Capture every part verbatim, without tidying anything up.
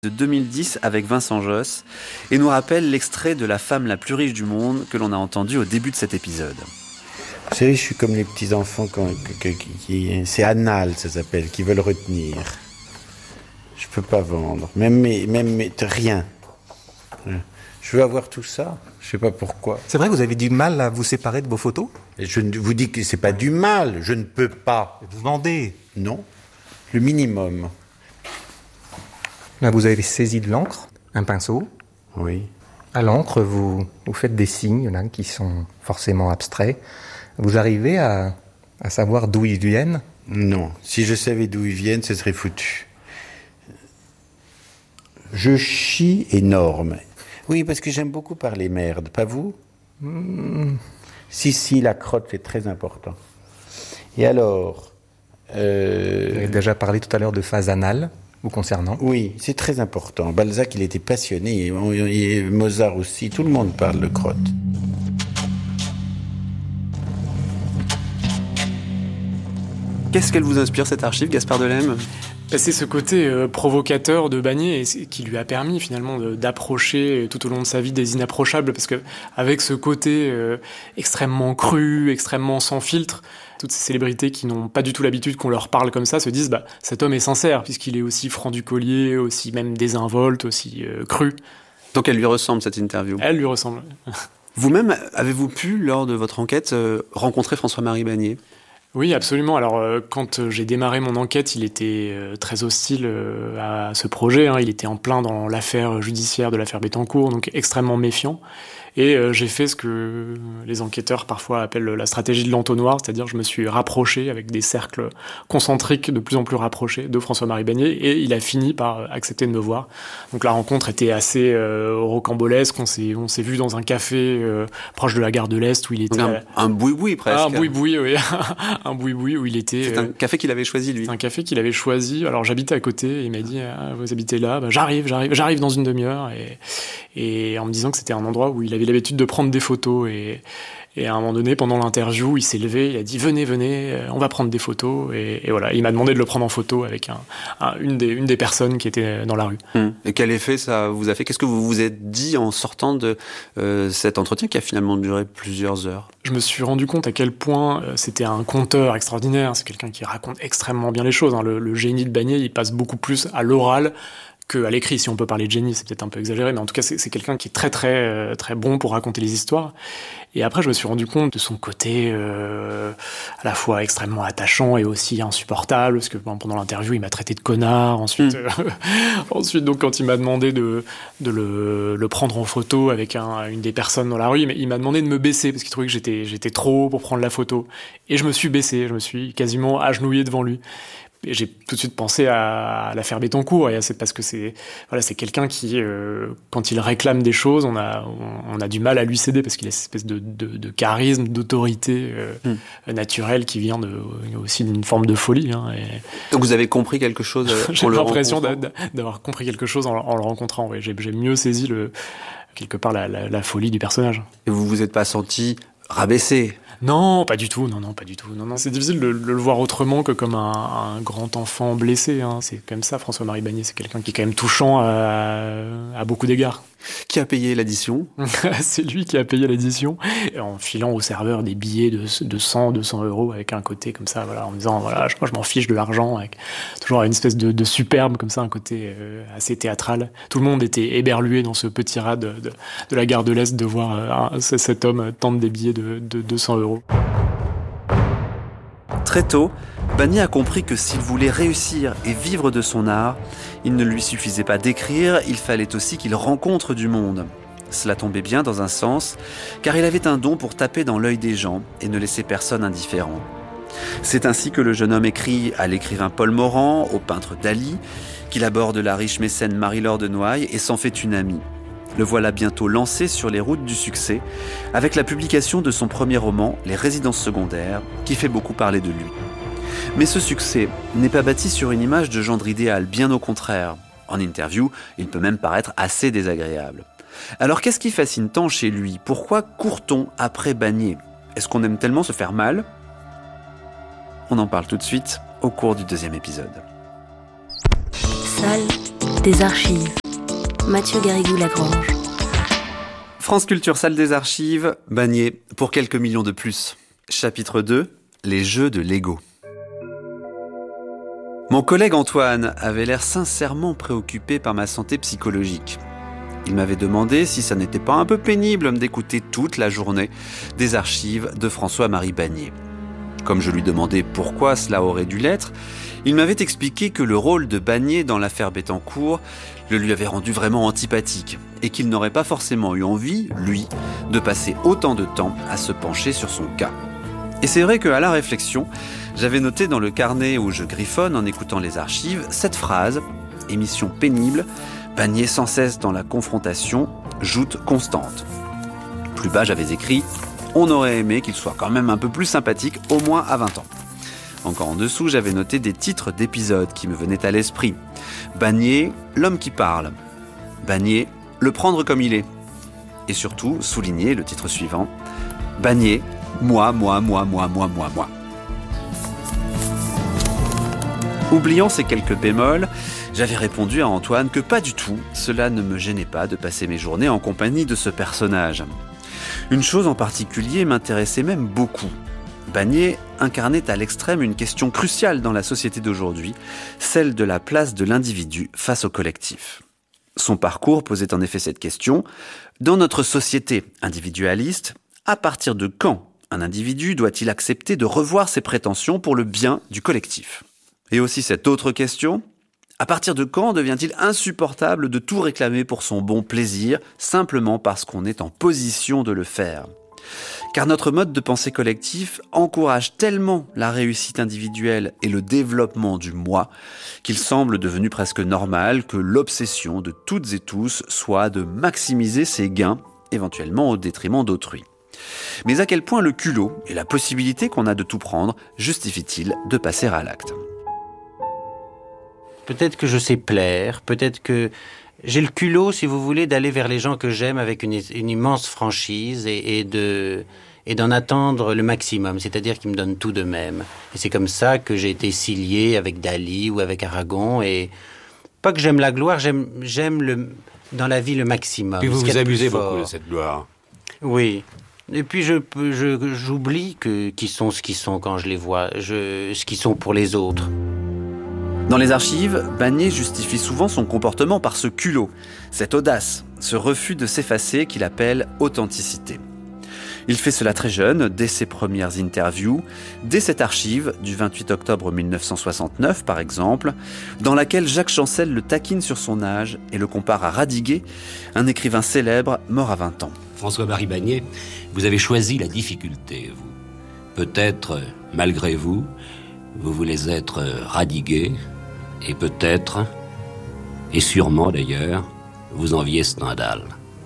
de deux mille dix avec Vincent Josse et nous rappelle l'extrait de La femme la plus riche du monde que l'on a entendu au début de cet épisode. Vous savez, je suis comme les petits-enfants, quand, qui, qui, c'est anal, ça s'appelle, qui veulent retenir. Je peux pas vendre, même, mes, même mes, rien. Je veux avoir tout ça, je sais pas pourquoi. C'est vrai que vous avez du mal à vous séparer de vos photos ? Et je vous dis que c'est pas du mal, je ne peux pas. Vous vendez ? Non, le minimum. Là, vous avez saisi de l'encre, un pinceau. Oui. À l'encre, vous, vous faites des signes là, qui sont forcément abstraits. Vous arrivez à, à savoir d'où ils viennent ? Non, si je savais d'où ils viennent, ce serait foutu. Je chie énorme. Oui, parce que j'aime beaucoup parler merde, pas vous ? mmh. Si, si, la crotte, c'est très important. Et alors euh... Vous avez déjà parlé tout à l'heure de phase anale, vous concernant ? Oui, c'est très important. Balzac, il était passionné, et Mozart aussi, tout le monde parle de crotte. Qu'est-ce qu'elle vous inspire, cette archive, Gaspard Delhem ? C'est ce côté euh, provocateur de Bagné qui lui a permis finalement de, d'approcher tout au long de sa vie des inapprochables, parce que avec ce côté euh, extrêmement cru, extrêmement sans filtre, toutes ces célébrités qui n'ont pas du tout l'habitude qu'on leur parle comme ça se disent bah cet homme est sincère puisqu'il est aussi franc du collier, aussi même désinvolte, aussi euh, cru. Donc elle lui ressemble, cette interview. Elle lui ressemble. Vous-même, avez-vous pu, lors de votre enquête, euh, rencontrer François-Marie Bagné ? Oui, absolument. Alors, euh, quand j'ai démarré mon enquête, il était euh, très hostile euh, à ce projet. Hein. Il était en plein dans l'affaire judiciaire de l'affaire Bettencourt, donc extrêmement méfiant. Et euh, j'ai fait ce que les enquêteurs parfois appellent la stratégie de l'entonnoir, c'est-à-dire je me suis rapproché avec des cercles concentriques de plus en plus rapprochés de François-Marie Bagné, et il a fini par accepter de me voir. Donc la rencontre était assez euh, rocambolesque. On s'est, on s'est vu dans un café euh, proche de la gare de l'Est où il était... Un, un boui-boui presque. Ah, un boui-boui, oui. un boui-boui où il était... C'est un euh, café qu'il avait choisi, lui. C'est un café qu'il avait choisi. Alors j'habitais à côté, et il m'a dit ah, « Vous habitez là ?» bah, J'arrive, j'arrive, j'arrive dans une demi-heure. Et, et en me disant que c'était un endroit où il avait l'habitude de prendre des photos. Et, et à un moment donné, pendant l'interview, il s'est levé, il a dit « Venez, venez, on va prendre des photos. » Et, et voilà, il m'a demandé de le prendre en photo avec un, un, une, des, une des personnes qui était dans la rue. Hum. Et quel effet ça vous a fait ? Qu'est-ce que vous vous êtes dit en sortant de euh, cet entretien qui a finalement duré plusieurs heures ? Je me suis rendu compte à quel point euh, c'était un conteur extraordinaire. C'est quelqu'un qui raconte extrêmement bien les choses. Hein. Le, le génie de Bagné, il passe beaucoup plus à l'oral qu'à l'écrit. Si on peut parler de génie, c'est peut-être un peu exagéré, mais en tout cas, c'est, c'est quelqu'un qui est très, très, euh, très bon pour raconter les histoires. Et après, je me suis rendu compte de son côté euh, à la fois extrêmement attachant et aussi insupportable, parce que bon, pendant l'interview, il m'a traité de connard. Ensuite, mmh. euh, ensuite donc, quand il m'a demandé de, de le, le prendre en photo avec un, une des personnes dans la rue, il m'a demandé de me baisser, parce qu'il trouvait que j'étais, j'étais trop haut pour prendre la photo. Et je me suis baissé, je me suis quasiment agenouillé devant lui. Et j'ai tout de suite pensé à l'affaire Bettencourt, et c'est parce que c'est voilà, c'est quelqu'un qui, euh, quand il réclame des choses, on a on, on a du mal à lui céder parce qu'il a cette espèce de, de, de charisme, d'autorité euh, mm. naturelle qui vient de, aussi d'une forme de folie. Hein, et... Donc vous avez compris quelque chose euh, J'ai l'impression d'a, d'avoir compris quelque chose en, en le rencontrant. Ouais. J'ai, j'ai mieux saisi le quelque part la, la, la folie du personnage. Et vous vous êtes pas senti rabaissé ? Non, pas du tout, non, non, pas du tout. Non, non, c'est difficile de, de le voir autrement que comme un, un grand enfant blessé. Hein. C'est comme ça, François-Marie Bagné, c'est quelqu'un qui est quand même touchant à, à beaucoup d'égards. Qui a payé l'addition ? C'est lui qui a payé l'addition, en filant au serveur des billets de, de cent, deux cents euros avec un côté comme ça, voilà, en me disant, voilà, moi je m'en fiche de l'argent, avec toujours une espèce de, de superbe comme ça, un côté euh, assez théâtral. Tout le monde était éberlué dans ce petit rat de, de, de la gare de l'Est de voir euh, cet homme tendre des billets de, de deux cents euros. Très tôt, Bagné a compris que s'il voulait réussir et vivre de son art, il ne lui suffisait pas d'écrire, il fallait aussi qu'il rencontre du monde. Cela tombait bien dans un sens, car il avait un don pour taper dans l'œil des gens et ne laisser personne indifférent. C'est ainsi que le jeune homme écrit à l'écrivain Paul Morand, au peintre Dali, qu'il aborde la riche mécène Marie-Laure de Noailles et s'en fait une amie. Le voilà bientôt lancé sur les routes du succès, avec la publication de son premier roman, Les Résidences secondaires, qui fait beaucoup parler de lui. Mais ce succès n'est pas bâti sur une image de gendre idéal, bien au contraire. En interview, il peut même paraître assez désagréable. Alors qu'est-ce qui fascine tant chez lui ? Pourquoi court-on après Bagné ? Est-ce qu'on aime tellement se faire mal ? On en parle tout de suite au cours du deuxième épisode. Seul des archives. Mathieu Garrigou-Lagrange. France Culture, salle des archives, Bagné, pour quelques millions de plus. Chapitre deux, les jeux de Lego. Mon collègue Antoine avait l'air sincèrement préoccupé par ma santé psychologique. Il m'avait demandé si ça n'était pas un peu pénible d'écouter toute la journée des archives de François-Marie Bagné. Comme je lui demandais pourquoi cela aurait dû l'être, il m'avait expliqué que le rôle de Bagné dans l'affaire Bettencourt le lui avait rendu vraiment antipathique et qu'il n'aurait pas forcément eu envie, lui, de passer autant de temps à se pencher sur son cas. Et c'est vrai qu'à la réflexion, j'avais noté dans le carnet où je griffonne en écoutant les archives cette phrase « Émission pénible, Bagné sans cesse dans la confrontation, joute constante ». Plus bas, j'avais écrit « On aurait aimé qu'il soit quand même un peu plus sympathique, au moins à vingt ans ». Encore en dessous, j'avais noté des titres d'épisodes qui me venaient à l'esprit. Bagné, l'homme qui parle. Bagné, le prendre comme il est. Et surtout, souligner le titre suivant. Bagné, moi, moi, moi, moi, moi, moi, moi. Oubliant ces quelques bémols, j'avais répondu à Antoine que pas du tout, cela ne me gênait pas de passer mes journées en compagnie de ce personnage. Une chose en particulier m'intéressait même beaucoup. Bagné incarnait à l'extrême une question cruciale dans la société d'aujourd'hui, celle de la place de l'individu face au collectif. Son parcours posait en effet cette question. Dans notre société individualiste, à partir de quand un individu doit-il accepter de revoir ses prétentions pour le bien du collectif ? Et aussi cette autre question, à partir de quand devient-il insupportable de tout réclamer pour son bon plaisir, simplement parce qu'on est en position de le faire ? Car notre mode de pensée collectif encourage tellement la réussite individuelle et le développement du moi qu'il semble devenu presque normal que l'obsession de toutes et tous soit de maximiser ses gains, éventuellement au détriment d'autrui. Mais à quel point le culot et la possibilité qu'on a de tout prendre justifient-ils de passer à l'acte ? Peut-être que je sais plaire, peut-être que j'ai le culot, si vous voulez, d'aller vers les gens que j'aime avec une, une immense franchise et, et, de, et d'en attendre le maximum, c'est-à-dire qu'ils me donnent tout d'eux-mêmes. Et c'est comme ça que j'ai été si lié avec Dali ou avec Aragon. Et pas que j'aime la gloire, j'aime, j'aime le, dans la vie le maximum. Puis vous vous abusez beaucoup de cette gloire. Oui. Et puis je, je, j'oublie que, qu'ils sont ce qu'ils sont quand je les vois, je, ce qu'ils sont pour les autres. Dans les archives, Bagné justifie souvent son comportement par ce culot, cette audace, ce refus de s'effacer qu'il appelle authenticité. Il fait cela très jeune, dès ses premières interviews, dès cette archive du vingt-huit octobre mille neuf cent soixante-neuf par exemple, dans laquelle Jacques Chancel le taquine sur son âge et le compare à Radiguet, un écrivain célèbre mort à vingt ans. François-Marie Bagné, vous avez choisi la difficulté, vous. Peut-être, malgré vous, vous voulez être Radiguet, et peut-être, et sûrement d'ailleurs, vous enviez Stendhal.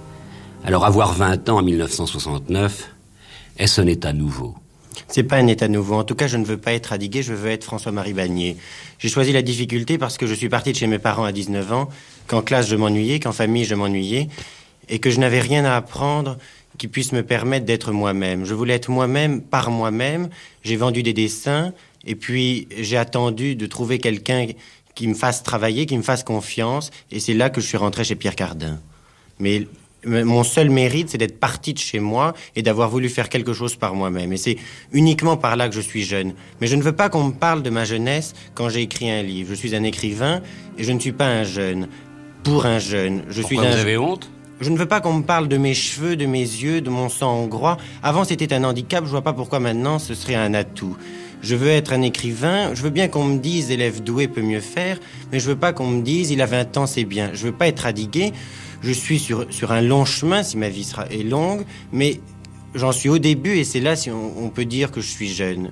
Alors avoir vingt ans en mille neuf cent soixante-neuf, est-ce un état nouveau ? C'est pas un état nouveau. En tout cas, je ne veux pas être Radiguet, je veux être François-Marie Bagné. J'ai choisi la difficulté parce que je suis parti de chez mes parents à dix-neuf ans, qu'en classe je m'ennuyais, qu'en famille je m'ennuyais, et que je n'avais rien à apprendre qui puisse me permettre d'être moi-même. Je voulais être moi-même par moi-même. J'ai vendu des dessins, et puis j'ai attendu de trouver quelqu'un qui me fasse travailler, qui me fasse confiance, et c'est là que je suis rentré chez Pierre Cardin. Mais mon seul mérite, c'est d'être parti de chez moi et d'avoir voulu faire quelque chose par moi-même. Et c'est uniquement par là que je suis jeune. Mais je ne veux pas qu'on me parle de ma jeunesse quand j'ai écrit un livre. Je suis un écrivain et je ne suis pas un jeune. Pour un jeune. Je Pourquoi suis un... vous avez honte ? Je ne veux pas qu'on me parle de mes cheveux, de mes yeux, de mon sang hongrois. Avant, c'était un handicap. Je vois pas pourquoi maintenant, ce serait un atout. Je veux être un écrivain, je veux bien qu'on me dise « élève doué peut mieux faire », mais je veux pas qu'on me dise « il a vingt ans, c'est bien ». Je veux pas être Radiguet, je suis sur, sur un long chemin, si ma vie sera, est longue, mais j'en suis au début et c'est là si on, on peut dire que je suis jeune.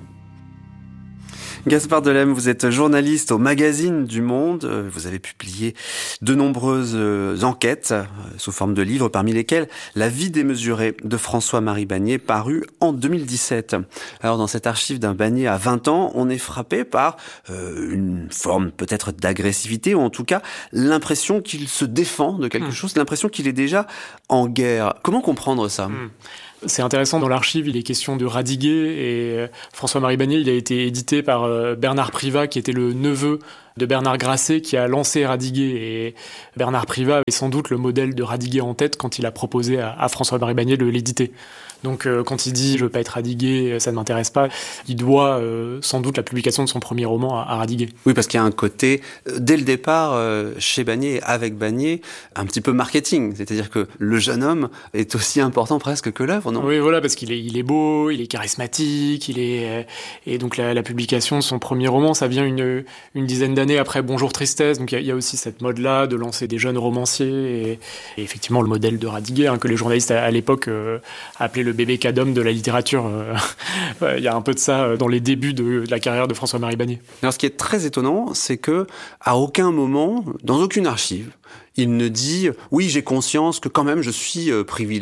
Gaspard Delhem, vous êtes journaliste au magazine du Monde. Vous avez publié de nombreuses enquêtes sous forme de livres, parmi lesquels La vie démesurée de François-Marie Bagné, paru en deux mille dix-sept. Alors, dans cette archive d'un Bagné à vingt ans, on est frappé par euh, une forme peut-être d'agressivité, ou en tout cas l'impression qu'il se défend de quelque mmh. chose, l'impression qu'il est déjà en guerre. Comment comprendre ça ? mmh. C'est intéressant, dans l'archive, il est question de Radiguet, et François-Marie Bagné, il a été édité par Bernard Privat, qui était le neveu de Bernard Grasset qui a lancé Radiguet. Et Bernard Privat avait sans doute le modèle de Radiguet en tête quand il a proposé à, à François-Marie Bagné de l'éditer. Donc euh, quand il dit « je veux pas être Radiguet, ça ne m'intéresse pas », il doit euh, sans doute la publication de son premier roman à, à Radiguet. Oui, parce qu'il y a un côté, euh, dès le départ, euh, chez Bagné, avec Bagné, un petit peu marketing. C'est-à-dire que le jeune homme est aussi important presque que l'œuvre, non ? Oui, voilà, parce qu'il est, il est beau, il est charismatique, il est... Euh, et donc la, la publication de son premier roman, ça vient une, une dizaine d'années après Bonjour Tristesse. Donc il y, y a aussi cette mode-là de lancer des jeunes romanciers. Et, et effectivement, le modèle de Radiguet, hein, que les journalistes à, à l'époque euh, appelaient le bébé cadom de la littérature. Il y a un peu de ça dans les débuts de, de la carrière de François-Marie Bagné. Alors, ce qui est très étonnant, c'est que à aucun moment, dans aucune archive, il ne dit « oui, j'ai conscience que quand même je suis privilégié »,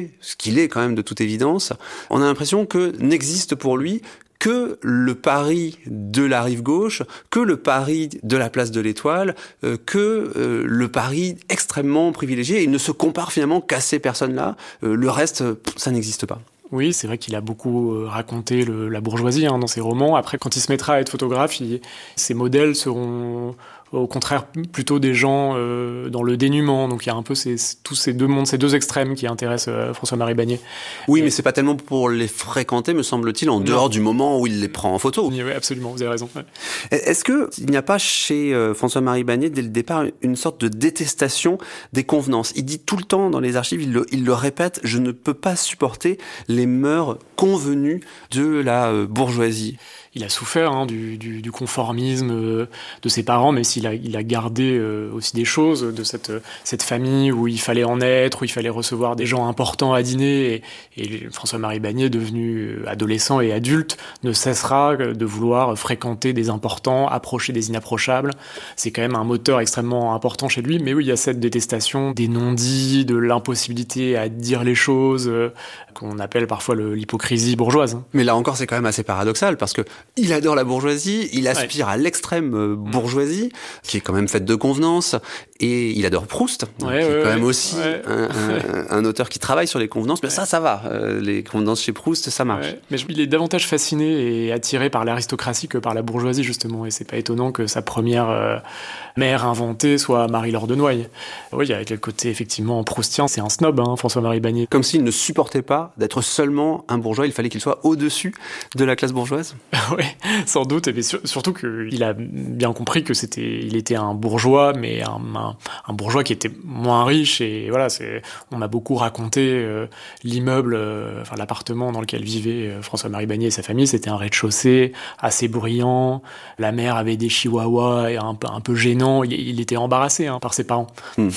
ce qu'il est quand même de toute évidence. On a l'impression que n'existe pour lui que le Paris de la rive gauche, que le Paris de la place de l'Étoile, euh, que euh, le Paris extrêmement privilégié. Il ne se compare finalement qu'à ces personnes-là. Euh, le reste, ça n'existe pas. Oui, c'est vrai qu'il a beaucoup raconté le, la bourgeoisie hein, dans ses romans. Après, quand il se mettra à être photographe, il, ses modèles seront au contraire plutôt des gens euh, dans le dénuement. Donc il y a un peu ces, tous ces deux mondes, ces deux extrêmes qui intéressent euh, François-Marie Bagné. Oui, Et... mais c'est pas tellement pour les fréquenter, me semble-t-il, en non. dehors du moment où il les prend en photo. Oui, absolument, vous avez raison. Ouais. Est-ce qu'il n'y a pas chez euh, François-Marie Bagné, dès le départ, une sorte de détestation des convenances ? Il dit tout le temps dans les archives, il le, il le répète, je ne peux pas supporter les mœurs convenues de la euh, bourgeoisie. Il a souffert hein, du, du, du conformisme euh, de ses parents, mais s'il a, il a gardé euh, aussi des choses de cette, cette famille où il fallait en être, où il fallait recevoir des gens importants à dîner. Et, et François-Marie Bagné, devenu adolescent et adulte, ne cessera de vouloir fréquenter des importants, approcher des inapprochables. C'est quand même un moteur extrêmement important chez lui. Mais oui, il y a cette détestation des non-dits, de l'impossibilité à dire les choses, euh, qu'on appelle parfois le, l'hypocrisie bourgeoise. Mais là encore, c'est quand même assez paradoxal, parce que il adore la bourgeoisie, il aspire ouais. à l'extrême bourgeoisie, qui est quand même faite de convenances, et il adore Proust, ouais, qui ouais, est quand ouais, même aussi ouais. un, un, un auteur qui travaille sur les convenances, mais ouais. ça, ça va. Euh, les convenances chez Proust, ça marche. Ouais. Mais il est davantage fasciné et attiré par l'aristocratie que par la bourgeoisie, justement, et c'est pas étonnant que sa première euh, mère inventée soit Marie-Laure de Noailles. Oui, il y a le côté, effectivement, proustien, c'est un snob, hein, François-Marie Bagné. Comme s'il ne supportait pas d'être seulement un bourgeois, il fallait qu'il soit au-dessus de la classe bourgeoise. Oui, sans doute, et sur, surtout qu'il a bien compris que c'était, il était un bourgeois, mais un, un, un bourgeois qui était moins riche, et voilà, c'est, on m'a beaucoup raconté euh, l'immeuble, euh, enfin l'appartement dans lequel vivait euh, François-Marie Bagné et sa famille, c'était un rez-de-chaussée assez bruyant, la mère avait des chihuahuas et un peu, un peu gênant, il, il était embarrassé hein, par ses parents. Mmh.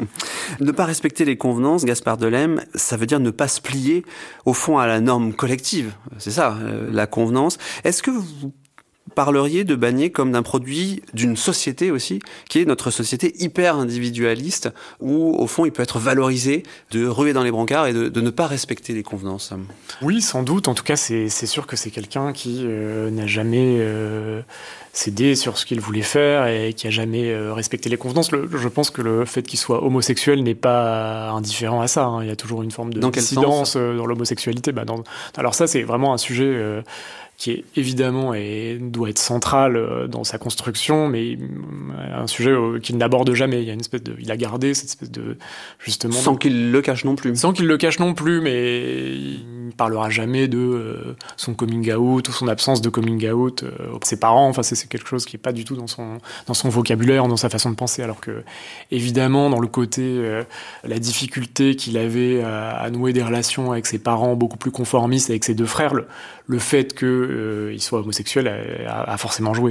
Ne pas respecter les convenances, Gaspard Delhem, ça veut dire ne pas se plier au fond à la norme collective, c'est ça, euh, la convenance. Est-ce que vous parleriez de Bagné comme d'un produit d'une société aussi, qui est notre société hyper individualiste, où au fond il peut être valorisé de ruer dans les brancards et de, de ne pas respecter les convenances? Oui, sans doute. En tout cas, c'est, c'est sûr que c'est quelqu'un qui euh, n'a jamais euh, cédé sur ce qu'il voulait faire et qui a jamais euh, respecté les convenances. Le, je pense que le fait qu'il soit homosexuel n'est pas indifférent à ça. Hein. Il y a toujours une forme de dans dissidence dans l'homosexualité. Bah, dans... Alors ça, c'est vraiment un sujet... Euh, qui est évidemment et doit être central dans sa construction, mais un sujet qu'il n'aborde jamais. Il y a une espèce de, il a gardé cette espèce de justement sans de, qu'il le cache non plus. Sans qu'il le cache non plus, mais il ne parlera jamais de euh, son coming out ou son absence de coming out euh, ses parents. Enfin, c'est, c'est quelque chose qui est pas du tout dans son dans son vocabulaire, dans sa façon de penser. Alors que évidemment, dans le côté euh, la difficulté qu'il avait à, à nouer des relations avec ses parents beaucoup plus conformistes avec ses deux frères, le, le fait que Euh, il soit homosexuel a, a forcément joué.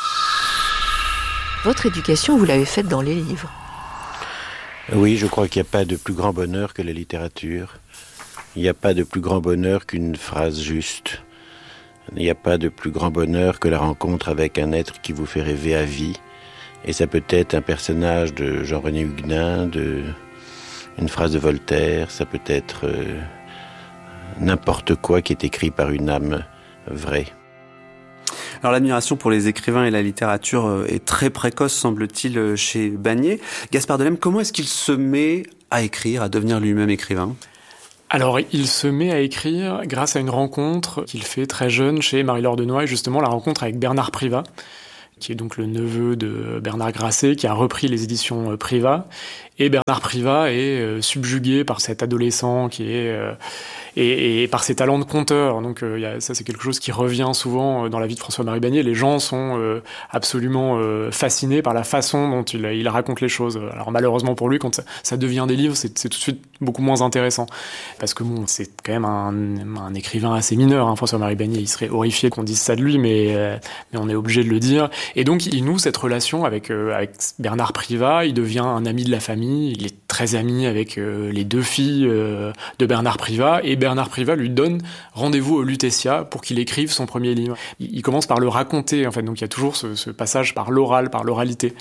Votre éducation, vous l'avez faite dans les livres. Oui, je crois qu'il n'y a pas de plus grand bonheur que la littérature. Il n'y a pas de plus grand bonheur qu'une phrase juste. Il n'y a pas de plus grand bonheur que la rencontre avec un être qui vous fait rêver à vie. Et ça peut être un personnage de Jean-René Huguenin, de, une phrase de Voltaire, ça peut être euh, n'importe quoi qui est écrit par une âme vrai. Alors l'admiration pour les écrivains et la littérature est très précoce, semble-t-il, chez Bagné. Gaspard Delhem, comment est-ce qu'il se met à écrire, à devenir lui-même écrivain ? Alors, il se met à écrire grâce à une rencontre qu'il fait très jeune chez Marie-Laure de Noailles, justement la rencontre avec Bernard Privat, qui est donc le neveu de Bernard Grasset, qui a repris les éditions Privat. Et Bernard Privat est euh, subjugué par cet adolescent qui est euh, et, et par ses talents de conteur. Donc euh, y a, ça c'est quelque chose qui revient souvent dans la vie de François-Marie Bagné. Les gens sont euh, absolument euh, fascinés par la façon dont il, il raconte les choses. Alors malheureusement pour lui, quand ça, ça devient des livres, c'est, c'est tout de suite beaucoup moins intéressant parce que bon, c'est quand même un, un écrivain assez mineur, hein, François-Marie Bagné. Il serait horrifié qu'on dise ça de lui, mais, euh, mais on est obligé de le dire. Et donc il noue cette relation avec euh, avec Bernard Privat. Il devient un ami de la famille. Il est très ami avec euh, les deux filles euh, de Bernard Privat et Bernard Privat lui donne rendez-vous au Lutetia pour qu'il écrive son premier livre. Il, il commence par le raconter en fait, donc il y a toujours ce, ce passage par l'oral, par l'oralité.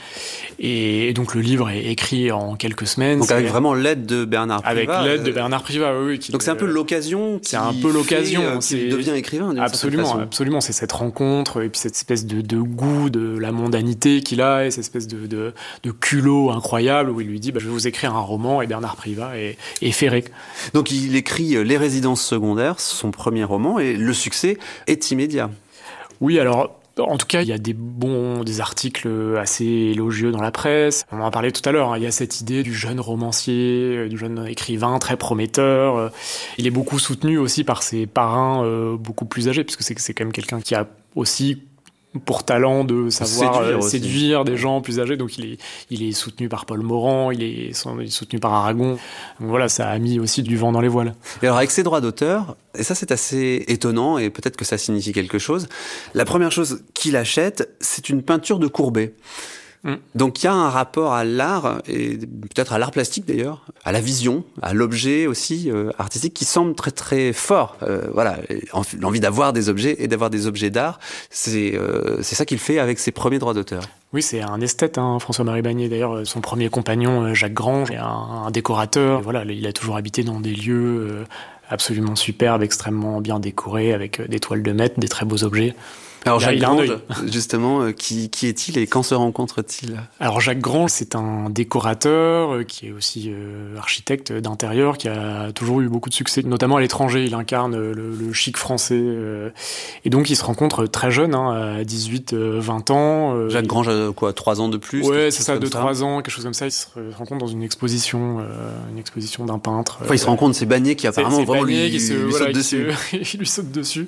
Et, et donc le livre est écrit en quelques semaines. Donc avec vraiment l'aide de Bernard Privat. Avec l'aide de Bernard Privat, oui. oui qui, donc c'est un peu l'occasion. C'est un peu l'occasion. Fait, euh, qu'il devient écrivain. Absolument, absolument. C'est cette rencontre et puis cette espèce de, de goût de la mondanité qu'il a et cette espèce de, de, de culot incroyable où il lui dit bah, je vais vous écrire un roman et Bernard Privat est, est ferré. Donc il écrit Les Résidences secondaires, son premier roman, et le succès est immédiat. Oui, alors en tout cas, il y a des bons, des articles assez élogieux dans la presse. On en a parlé tout à l'heure, hein. Il y a cette idée du jeune romancier, du jeune écrivain très prometteur. Il est beaucoup soutenu aussi par ses parrains euh, beaucoup plus âgés, puisque c'est, c'est quand même quelqu'un qui a aussi pour talent de savoir séduire, euh, séduire des gens plus âgés. Donc il est, il est soutenu par Paul Morand, il est, il est soutenu par Aragon. Donc voilà, ça a mis aussi du vent dans les voiles. Et alors avec ses droits d'auteur, et ça c'est assez étonnant et peut-être que ça signifie quelque chose, la première chose qu'il achète, c'est une peinture de Courbet. Mmh. Donc il y a un rapport à l'art, et peut-être à l'art plastique d'ailleurs, à la vision, à l'objet aussi euh, artistique qui semble très très fort. Euh, voilà, l'envie d'avoir des objets et d'avoir des objets d'art, c'est, euh, c'est ça qu'il fait avec ses premiers droits d'auteur. Oui, c'est un esthète, hein, François-Marie Bagné. D'ailleurs, son premier compagnon, Jacques Grange, est un, un décorateur. Et voilà, il a toujours habité dans des lieux euh, absolument superbes, extrêmement bien décorés, avec des toiles de maître, des très beaux objets. Alors il Jacques a, Grange, justement, euh, qui, qui est-il et quand se rencontre-t-il ? Alors Jacques Grange, c'est un décorateur euh, qui est aussi euh, architecte d'intérieur, qui a toujours eu beaucoup de succès, notamment à l'étranger. Il incarne euh, le, le chic français. Euh, et donc il se rencontre très jeune, hein, à dix-huit vingt ans. Euh, Jacques il... Grange a quoi, trois ans de plus ? Ouais, c'est ça, deux trois ans, quelque chose comme ça. Il se rencontre dans une exposition, euh, une exposition d'un peintre. Enfin, il se rencontre, c'est Bagné qui apparemment c'est, c'est vraiment Bagné lui, qui se, lui voilà, saute qui dessus. Se, il lui saute dessus.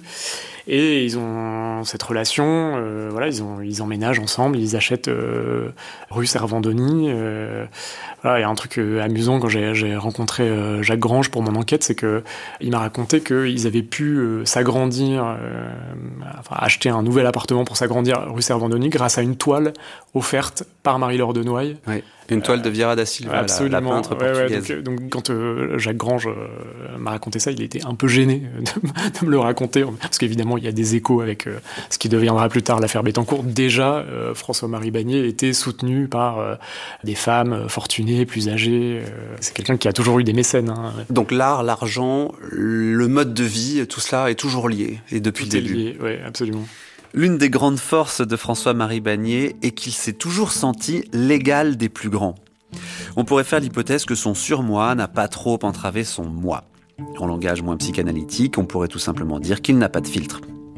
Et ils ont cette relation, euh, voilà, ils, ont, ils emménagent ensemble, ils achètent euh, rue Servandoni. Euh, voilà, il y a un truc euh, amusant quand j'ai, j'ai rencontré euh, Jacques Grange pour mon enquête, c'est que il m'a raconté qu'ils avaient pu euh, s'agrandir, euh, enfin acheter un nouvel appartement pour s'agrandir rue Servandoni grâce à une toile offerte par Marie-Laure de Noailles. Oui. Une toile de Vieira da Silva, absolument, la, la peintre ouais, portugaise. Ouais, donc, donc quand euh, Jacques Grange euh, m'a raconté ça, il était un peu gêné de, de me le raconter, parce qu'évidemment il y a des échos avec euh, ce qui deviendra plus tard l'affaire Bettencourt. Déjà, euh, François-Marie Bagné était soutenu par euh, des femmes fortunées, plus âgées. Euh, c'est quelqu'un qui a toujours eu des mécènes. Hein. Donc l'art, l'argent, le mode de vie, tout cela est toujours lié, et depuis tout le début. Est lié, ouais, absolument. L'une des grandes forces de François-Marie Bagné est qu'il s'est toujours senti l'égal des plus grands. On pourrait faire l'hypothèse que son surmoi n'a pas trop entravé son moi. En langage moins psychanalytique, on pourrait tout simplement dire qu'il n'a pas de filtre.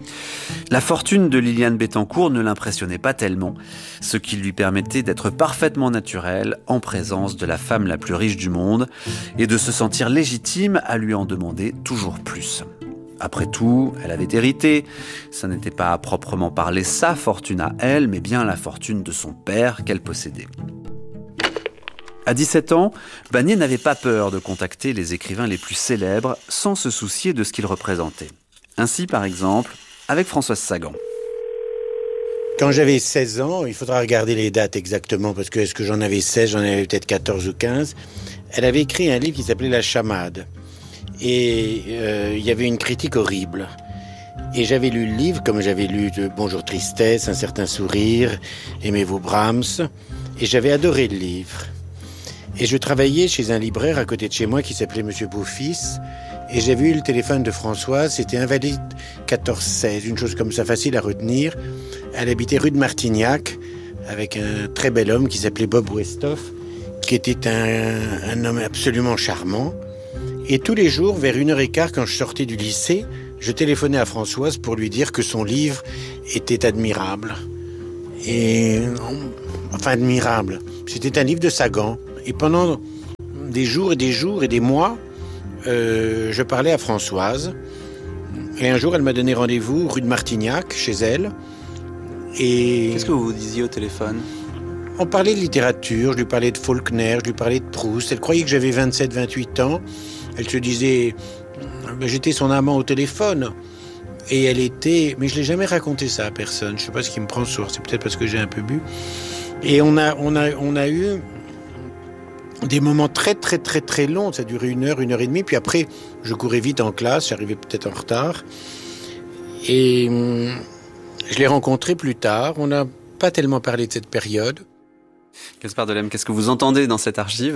La fortune de Liliane Bettencourt ne l'impressionnait pas tellement, ce qui lui permettait d'être parfaitement naturel en présence de la femme la plus riche du monde et de se sentir légitime à lui en demander toujours plus. Après tout, elle avait hérité. Ça n'était pas à proprement parler sa fortune à elle, mais bien la fortune de son père qu'elle possédait. À dix-sept ans, Bagné n'avait pas peur de contacter les écrivains les plus célèbres sans se soucier de ce qu'ils représentaient. Ainsi, par exemple, avec Françoise Sagan. Quand j'avais seize ans, il faudra regarder les dates exactement, parce que est-ce que j'en avais seize, j'en avais peut-être quatorze ou quinze. Elle avait écrit un livre qui s'appelait La Chamade. Et euh, il y avait une critique horrible. Et j'avais lu le livre, comme j'avais lu de Bonjour Tristesse, Un certain sourire, Aimez-vous Brahms, et j'avais adoré le livre. Et je travaillais chez un libraire à côté de chez moi qui s'appelait Monsieur Beaufils, et j'avais eu le téléphone de Françoise, c'était Invalide quatorze seize, une chose comme ça, facile à retenir. Elle habitait rue de Martignac, avec un très bel homme qui s'appelait Bob Westhoff, qui était un, un homme absolument charmant. Et tous les jours, vers une heure et quart, quand je sortais du lycée, je téléphonais à Françoise pour lui dire que son livre était admirable. Et enfin admirable. C'était un livre de Sagan. Et pendant des jours et des jours et des mois, euh, je parlais à Françoise. Et un jour, elle m'a donné rendez-vous rue de Martignac, chez elle. Et qu'est-ce que vous vous disiez au téléphone ? On parlait de littérature, je lui parlais de Faulkner, je lui parlais de Proust. Elle croyait que j'avais vingt-sept vingt-huit ans. Elle se disait, ben, j'étais son amant au téléphone. Et elle était, mais je l'ai jamais raconté ça à personne. Je sais pas ce qui me prend le soir, c'est peut-être parce que j'ai un peu bu. Et on a, on a, on a eu des moments très très très très longs. Ça a duré une heure, une heure et demie. Puis après, je courais vite en classe, j'arrivais peut-être en retard. Et hum, je l'ai rencontré plus tard. On n'a pas tellement parlé de cette période. Gaspard Delhem, qu'est-ce que vous entendez dans cette archive ?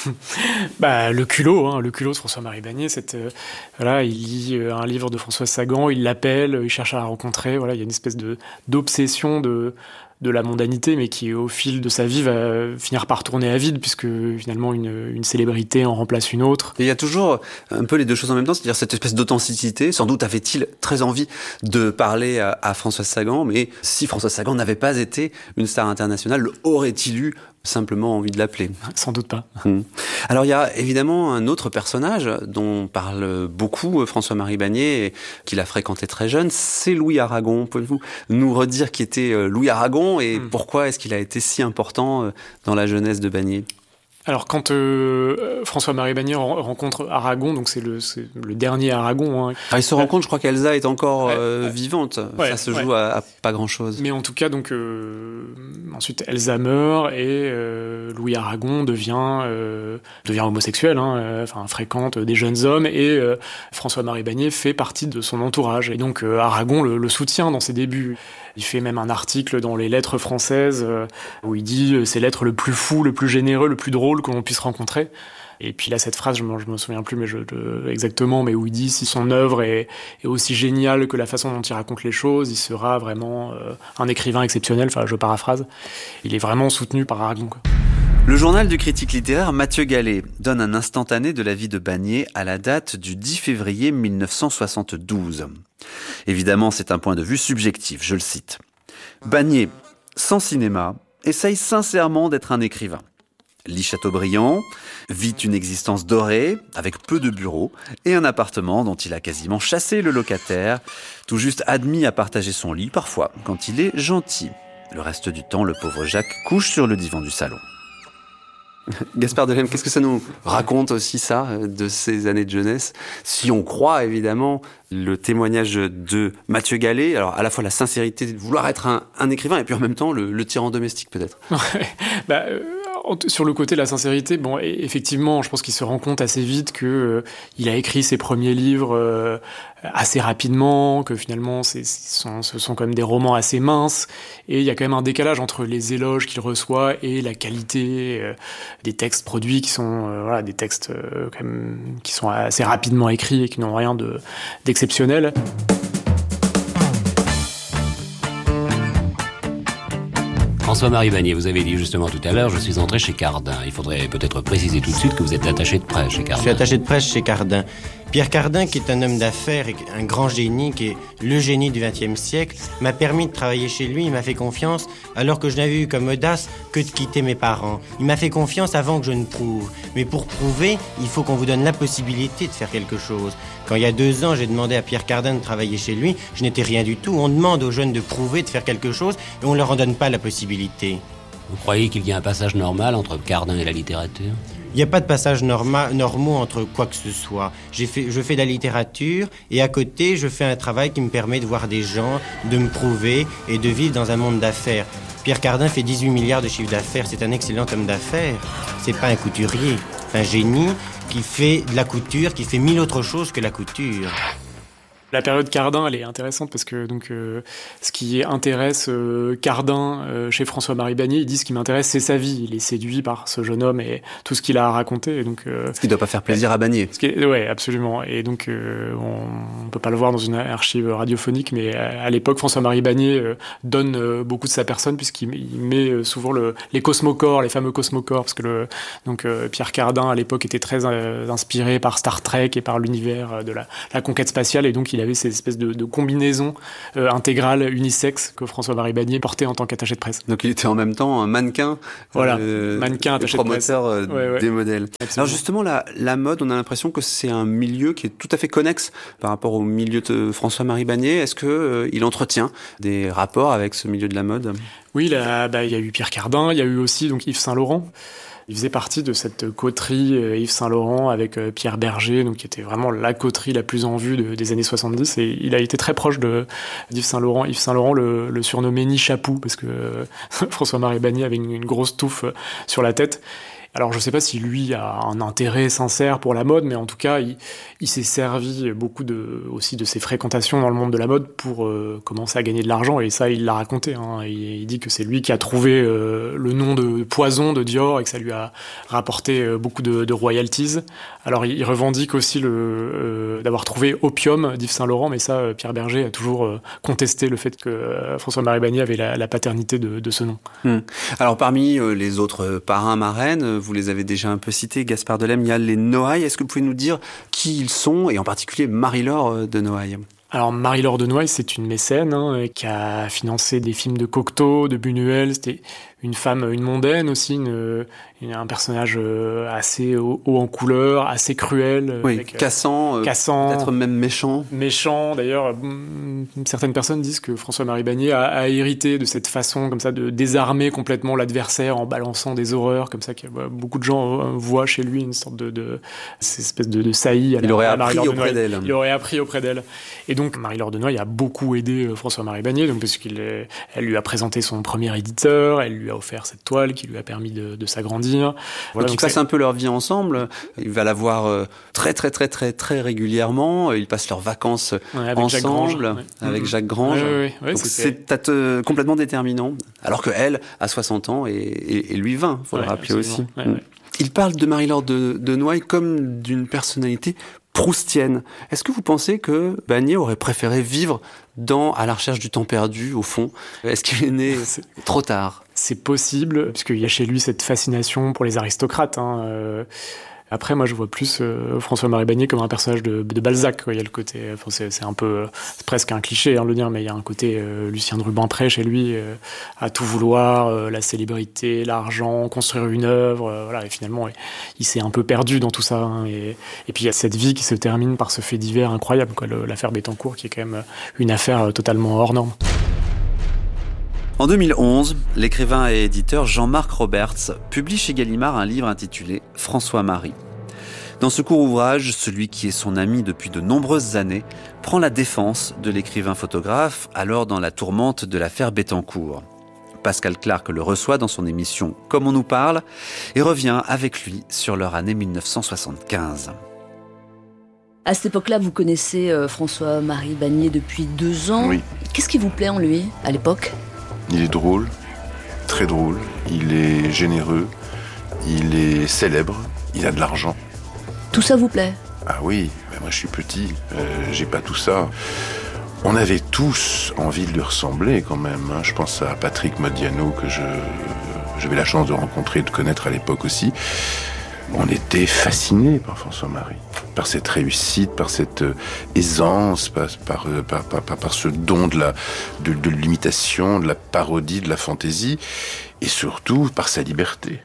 Bah, le culot, hein, le culot de François-Marie Bagné, c'est, euh, voilà, il lit euh, un livre de François Sagan, il l'appelle, il cherche à la rencontrer, voilà, il y a une espèce de d'obsession de de la mondanité, mais qui au fil de sa vie va finir par tourner à vide, puisque finalement une, une célébrité en remplace une autre. Et il y a toujours un peu les deux choses en même temps, c'est-à-dire cette espèce d'authenticité. Sans doute avait-il très envie de parler à, à François Sagan, mais si François Sagan n'avait pas été une star internationale, aurait-il eu simplement envie de l'appeler ? Sans doute pas. Hum. Alors il y a évidemment un autre personnage dont parle beaucoup François-Marie Bagné, qu'il a fréquenté très jeune, c'est Louis Aragon. Pouvez-vous nous redire qui était Louis Aragon et hum. pourquoi est-ce qu'il a été si important dans la jeunesse de Bagné ? Alors quand euh, François-Marie Bagné rencontre Aragon, donc c'est le, c'est le dernier Aragon. Hein. Alors il se rend compte, je crois qu'Elsa est encore euh, ouais, vivante. Ouais, ça se joue ouais. à, à pas grand-chose. Mais en tout cas, donc euh, ensuite Elsa meurt et euh, Louis Aragon devient euh, devient homosexuel, hein, euh, enfin fréquente des jeunes hommes et euh, François-Marie Bagné fait partie de son entourage. Et donc euh, Aragon le, le soutient dans ses débuts. Il fait même un article dans les Lettres françaises euh, où il dit euh, c'est l'être le plus fou, le plus généreux, le plus drôle que l'on puisse rencontrer. Et puis là, cette phrase, je me, je me souviens plus mais je, je, exactement, mais où il dit si son œuvre est, est aussi géniale que la façon dont il raconte les choses, il sera vraiment euh, un écrivain exceptionnel. Enfin, je paraphrase. Il est vraiment soutenu par Aragon, quoi. Le journal du critique littéraire Mathieu Gallet donne un instantané de la vie de Bagné à la date du dix février mille neuf cent soixante-douze. Évidemment, c'est un point de vue subjectif, je le cite. Bagné, sans cinéma, essaye sincèrement d'être un écrivain. Lit Chateaubriand, vit une existence dorée, avec peu de bureaux, et un appartement dont il a quasiment chassé le locataire, tout juste admis à partager son lit, parfois, quand il est gentil. Le reste du temps, le pauvre Jacques couche sur le divan du salon. Gaspard Delhem, qu'est-ce que ça nous raconte aussi, ça, de ces années de jeunesse ? Si on croit, évidemment, le témoignage de Mathieu Gallet, alors à la fois la sincérité de vouloir être un, un écrivain, et puis en même temps, le, le tyran domestique, peut-être. Ouais, bah, euh, sur le côté de la sincérité, bon, effectivement, je pense qu'il se rend compte assez vite que euh, il a écrit ses premiers livres euh, assez rapidement, que finalement, c'est, c'est sont, ce sont quand même des romans assez minces, et il y a quand même un décalage entre les éloges qu'il reçoit et la qualité euh, des textes produits qui sont, euh, voilà, des textes euh, quand même, qui sont assez rapidement écrits et qui n'ont rien de, d'exceptionnel. François-Marie Bagné, vous avez dit justement tout à l'heure, je suis entré chez Cardin. Il faudrait peut-être préciser tout de suite que vous êtes attaché de presse chez Cardin. Je suis attaché de presse chez Cardin. Pierre Cardin, qui est un homme d'affaires et un grand génie, qui est le génie du vingtième siècle, m'a permis de travailler chez lui, il m'a fait confiance alors que je n'avais eu comme audace que de quitter mes parents. Il m'a fait confiance avant que je ne prouve. Mais pour prouver, il faut qu'on vous donne la possibilité de faire quelque chose. Quand il y a deux ans, j'ai demandé à Pierre Cardin de travailler chez lui, je n'étais rien du tout. On demande aux jeunes de prouver, de faire quelque chose, et on ne leur en donne pas la possibilité. Vous croyez qu'il y a un passage normal entre Cardin et la littérature ? Il n'y a pas de passage norma, normaux entre quoi que ce soit. J'ai fait, je fais de la littérature et à côté, je fais un travail qui me permet de voir des gens, de me prouver et de vivre dans un monde d'affaires. Pierre Cardin fait dix-huit milliards de chiffre d'affaires. C'est un excellent homme d'affaires. C'est pas un couturier. C'est un génie qui fait de la couture, qui fait mille autres choses que la couture. La période Cardin, elle est intéressante parce que donc euh, ce qui intéresse euh, Cardin euh, chez François-Marie Bagné, il dit ce qui m'intéresse, c'est sa vie. Il est séduit par ce jeune homme et tout ce qu'il a à raconter. Et donc, euh, ce qui ne doit pas faire plaisir à Bagné. Ce qui est, ouais, absolument. Et donc, euh, on ne peut pas le voir dans une archive radiophonique, mais à, à l'époque, François-Marie Bagné euh, donne euh, beaucoup de sa personne puisqu'il il met souvent le, les cosmocorps, les fameux cosmocorps, parce que le, donc euh, Pierre Cardin à l'époque était très euh, inspiré par Star Trek et par l'univers de la, la conquête spatiale, et donc il il avait ces espèces de, de combinaisons euh, intégrales, unisexes, que François-Marie Bagné portait en tant qu'attaché de presse. Donc il était en même temps un mannequin, voilà, euh, mannequin, attaché promoteur de presse. Euh, ouais, ouais. des modèles. Absolument. Alors justement, la, la mode, on a l'impression que c'est un milieu qui est tout à fait connexe par rapport au milieu de François-Marie Bagné. Est-ce que euh, il entretient des rapports avec ce milieu de la mode ? Oui, là, bah, il y a eu Pierre Cardin, il y a eu aussi donc Yves Saint Laurent. Il faisait partie de cette coterie euh, Yves Saint Laurent avec euh, Pierre Berger, donc qui était vraiment la coterie la plus en vue de, des années soixante-dix. Et il a été très proche de d'Yves Saint Laurent. Yves Saint Laurent le, le surnommait Nichapou parce que euh, François-Marie Bagné avait une, une grosse touffe sur la tête. Alors je sais pas si lui a un intérêt sincère pour la mode, mais en tout cas il, il s'est servi beaucoup de, aussi de ses fréquentations dans le monde de la mode pour euh, commencer à gagner de l'argent, et ça il l'a raconté, hein. il, il dit que c'est lui qui a trouvé euh, le nom de Poison de Dior et que ça lui a rapporté euh, beaucoup de, de royalties. Alors il, il revendique aussi le, euh, d'avoir trouvé Opium d'Yves Saint Laurent, mais ça euh, Pierre Berger a toujours euh, contesté le fait que euh, François-Marie Bagné avait la, la paternité de, de ce nom. Hum. Alors parmi euh, les autres parrains marraines, vous les avez déjà un peu cités, Gaspard Delhem, il y a les Noailles. Est-ce que vous pouvez nous dire qui ils sont, et en particulier Marie-Laure de Noailles ? Alors Marie-Laure de Noailles, c'est une mécène hein, qui a financé des films de Cocteau, de Buñuel. C'était une femme, une mondaine aussi, une, une, un personnage assez haut, haut en couleur, assez cruel. Oui, avec, cassant, euh, cassant, peut-être même méchant. Méchant, d'ailleurs. Certaines personnes disent que François-Marie Bagné a, a hérité de cette façon comme ça de désarmer complètement l'adversaire en balançant des horreurs, comme ça que beaucoup de gens voient chez lui une sorte de, de cette espèce de, de saillie. À Il la, aurait à appris Marie-Laure auprès d'elle. Il aurait appris auprès d'elle. Et donc Marie-Laure de Noailles a beaucoup aidé François-Marie Bagné, donc parce qu'il est, elle lui a présenté son premier éditeur, elle lui a offert cette toile qui lui a permis de, de s'agrandir. Voilà, donc ils passent un peu leur vie ensemble. Il va la voir très très très très très régulièrement. Ils passent leurs vacances ouais, avec ensemble Jacques Grange, ouais. avec mmh. Jacques Grange. Ouais, ouais, ouais, donc c'est, c'est euh, complètement déterminant. Alors que elle a soixante ans et, et, et lui vingt, faut ouais, le rappeler aussi. Ouais, mmh. ouais. Il parle de Marie-Laure de, de Noailles comme d'une personnalité proustienne. Est-ce que vous pensez que Bagné aurait préféré vivre dans À la recherche du temps perdu, au fond ? Est-ce qu'il est né trop tard ? C'est possible, puisqu'il y a chez lui cette fascination pour les aristocrates. Hein. Euh, après, moi, je vois plus euh, François-Marie Bagné comme un personnage de, de Balzac. Quoi. Il y a le côté, enfin, c'est, c'est un peu, c'est presque un cliché hein, de le dire, mais il y a un côté euh, Lucien de Rubempré chez lui, euh, à tout vouloir, euh, la célébrité, l'argent, construire une œuvre, euh, voilà. Et finalement, il, il s'est un peu perdu dans tout ça. Hein, et, et puis il y a cette vie qui se termine par ce fait divers incroyable, quoi, le, l'affaire Bettencourt, qui est quand même une affaire totalement hors norme. En deux mille onze, l'écrivain et éditeur Jean-Marc Roberts publie chez Gallimard un livre intitulé « François-Marie ». Dans ce court ouvrage, celui qui est son ami depuis de nombreuses années prend la défense de l'écrivain photographe, alors dans la tourmente de l'affaire Bettencourt. Pascal Clark le reçoit dans son émission « Comme on nous parle » et revient avec lui sur leur année dix-neuf cent soixante-quinze. À cette époque-là, vous connaissez euh, François-Marie Bagné depuis deux ans. Oui. Qu'est-ce qui vous plaît en lui, à l'époque ? Il est drôle, très drôle, il est généreux, il est célèbre, il a de l'argent. Tout ça vous plaît ? Ah oui, mais moi je suis petit, euh, j'ai pas tout ça. On avait tous envie de lui ressembler quand même. Hein. Je pense à Patrick Modiano que je, j'avais la chance de rencontrer et de connaître à l'époque aussi. On était fascinés par François-Marie, par cette réussite, par cette euh, aisance, par, par, par, par, par, par ce don de, la, de, de l'imitation, de la parodie, de la fantaisie, et surtout par sa liberté.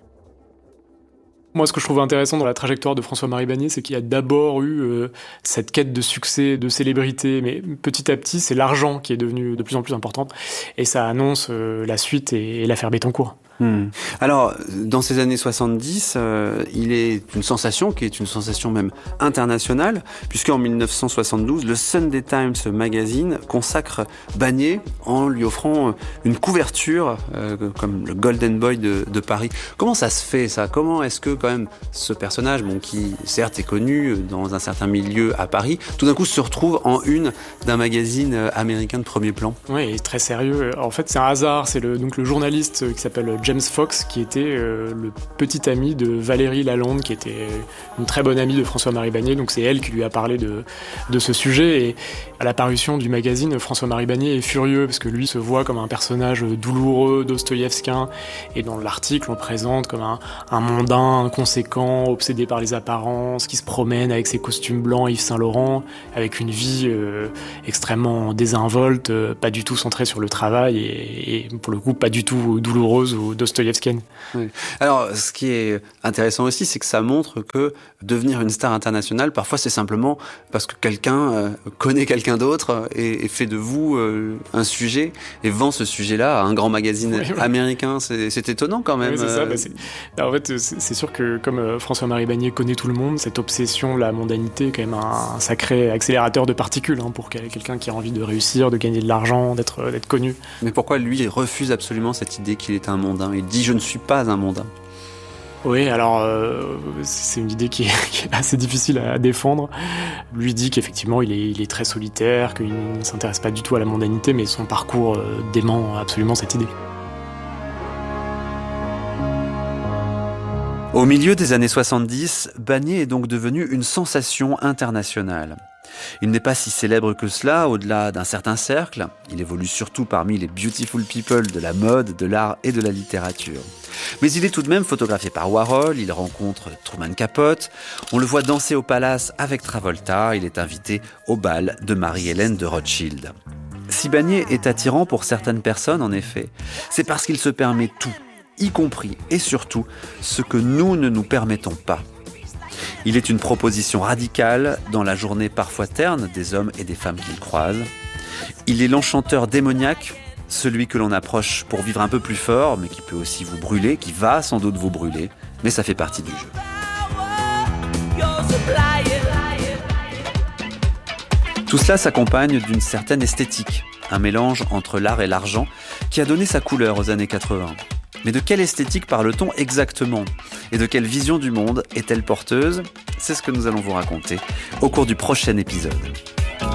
Moi, ce que je trouve intéressant dans la trajectoire de François-Marie Bagné, c'est qu'il y a d'abord eu euh, cette quête de succès, de célébrité, mais petit à petit, c'est l'argent qui est devenu de plus en plus important, et ça annonce euh, la suite et, et l'affaire Bettencourt. Hmm. Alors, dans ces années soixante-dix, euh, il est une sensation qui est une sensation même internationale, puisqu'en dix-neuf cent soixante-douze, le Sunday Times Magazine consacre Bagné en lui offrant une couverture euh, comme le Golden Boy de, de Paris. Comment ça se fait, ça ? Comment est-ce que quand même ce personnage, bon, qui certes est connu dans un certain milieu à Paris, tout d'un coup se retrouve en une d'un magazine américain de premier plan ? Oui, il est très sérieux. En fait, c'est un hasard. C'est le, donc le journaliste qui s'appelle James James Fox, qui était euh, le petit ami de Valérie Lalonde, qui était une très bonne amie de François-Marie Bagné. Donc c'est elle qui lui a parlé de, de ce sujet. Et à la parution du magazine, François-Marie Bagné est furieux parce que lui se voit comme un personnage douloureux, dostoïevskien. Et dans l'article, on le présente comme un, un mondain inconséquent, obsédé par les apparences, qui se promène avec ses costumes blancs Yves Saint-Laurent, avec une vie euh, extrêmement désinvolte, euh, pas du tout centrée sur le travail et, et pour le coup pas du tout douloureuse ou dostoïevskienne. Oui. Alors, ce qui est intéressant aussi, c'est que ça montre que devenir une star internationale, parfois c'est simplement parce que quelqu'un euh, connaît quelqu'un d'autre et, et fait de vous euh, un sujet et vend ce sujet-là à un grand magazine oui, oui. américain. C'est, c'est étonnant quand même. Oui, c'est ça. Bah, c'est... Alors, en fait, c'est, c'est sûr que comme euh, François-Marie Bagné connaît tout le monde, cette obsession, la mondanité, est quand même un, un sacré accélérateur de particules hein, pour quelqu'un qui a envie de réussir, de gagner de l'argent, d'être, d'être connu. Mais pourquoi lui, il refuse absolument cette idée qu'il est un mondain? Il dit « je ne suis pas un mondain ». Oui, alors euh, c'est une idée qui est, qui est assez difficile à défendre. Lui dit qu'effectivement il est, il est très solitaire, qu'il ne s'intéresse pas du tout à la mondanité, mais son parcours euh, dément absolument cette idée. Au milieu des années soixante-dix, Bagné est donc devenu une sensation internationale. Il n'est pas si célèbre que cela, au-delà d'un certain cercle. Il évolue surtout parmi les beautiful people de la mode, de l'art et de la littérature. Mais il est tout de même photographié par Warhol, il rencontre Truman Capote, on le voit danser au Palace avec Travolta, il est invité au bal de Marie-Hélène de Rothschild. Si Bagné est attirant pour certaines personnes, en effet, c'est parce qu'il se permet tout, y compris et surtout ce que nous ne nous permettons pas. Il est une proposition radicale dans la journée parfois terne des hommes et des femmes qu'il croise. Il est l'enchanteur démoniaque, celui que l'on approche pour vivre un peu plus fort, mais qui peut aussi vous brûler, qui va sans doute vous brûler, mais ça fait partie du jeu. Tout cela s'accompagne d'une certaine esthétique, un mélange entre l'art et l'argent qui a donné sa couleur aux années quatre-vingts. Mais de quelle esthétique parle-t-on exactement ? Et de quelle vision du monde est-elle porteuse ? C'est ce que nous allons vous raconter au cours du prochain épisode.